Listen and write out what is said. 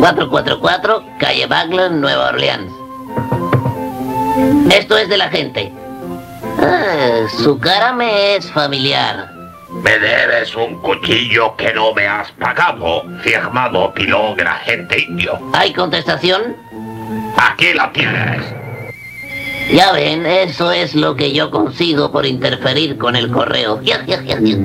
444, calle Butler, Nueva Orleans. Esto es de la gente. Su cara me es familiar. Me debes un cuchillo que no me has pagado, firmado Pilón, el agente indio. ¿Hay contestación? Aquí la tienes. Ya ven, eso es lo que yo consigo por interferir con el correo.